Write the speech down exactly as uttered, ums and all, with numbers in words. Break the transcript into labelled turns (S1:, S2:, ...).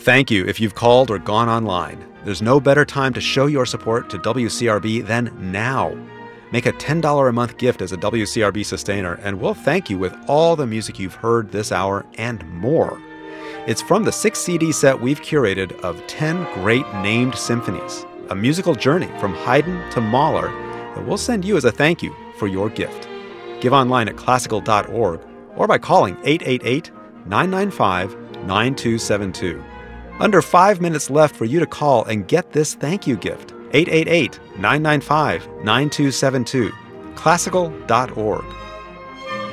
S1: Thank you if you've called or gone online. There's no better time to show your support to W C R B than now. Make a ten dollars a month gift as a W C R B sustainer, and we'll thank you with all the music you've heard this hour and more. It's from the six C D set we've curated of ten great named symphonies, a musical journey from Haydn to Mahler that we'll send you as a thank you for your gift. Give online at classical dot org or by calling eight eight eight, nine nine five, nine two seven two. Under five minutes left for you to call and get this thank you gift. eight eight eight, nine nine five, nine two seven two. classical dot org.